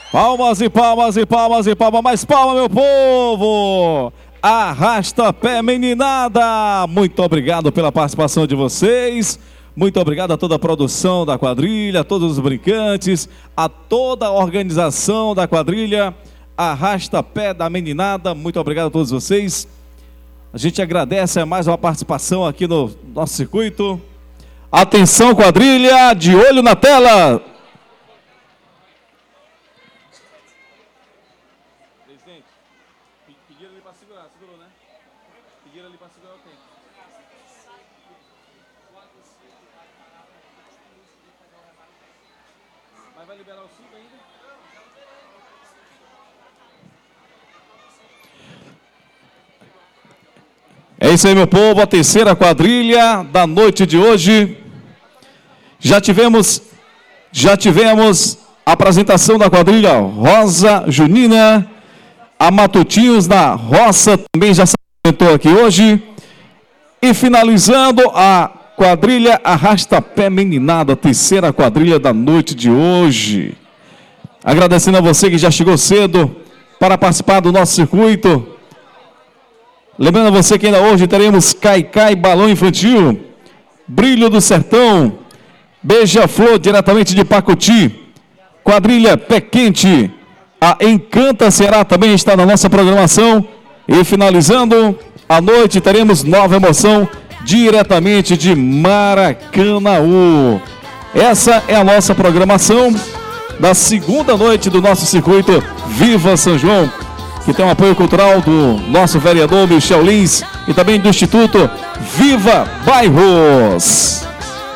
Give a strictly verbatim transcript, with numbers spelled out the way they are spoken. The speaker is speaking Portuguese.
Palmas e palmas e palmas e palmas, mais palmas, meu povo! Arrasta pé, meninada! Muito obrigado pela participação de vocês. Muito obrigado a toda a produção da quadrilha, a todos os brincantes, a toda a organização da quadrilha. Arrasta pé da meninada. Muito obrigado a todos vocês. A gente agradece mais uma participação aqui no nosso circuito. Atenção, quadrilha, de olho na tela. Presidente, pediram ali para segurar, segurou, né? Pediram ali para segurar o tempo. Mas vai liberar o cinto ainda? É isso aí, meu povo, a terceira quadrilha da noite de hoje. Já tivemos, já tivemos a apresentação da quadrilha Rosa Junina, a Matutinhos da Roça também já se apresentou aqui hoje. E finalizando a quadrilha Arrasta Pé Meninada, a terceira quadrilha da noite de hoje. Agradecendo a você que já chegou cedo para participar do nosso circuito. Lembrando a você que ainda hoje teremos Caicai Balão Infantil, Brilho do Sertão, Beija-Flor diretamente de Pacuti, quadrilha Pé Quente, a Encanta Ceará também está na nossa programação. E finalizando a noite teremos Nova Emoção diretamente de Maracanaú. Essa é a nossa programação da segunda noite do nosso circuito Viva São João, que tem um apoio cultural do nosso vereador Michel Lins e também do Instituto Viva Bairros.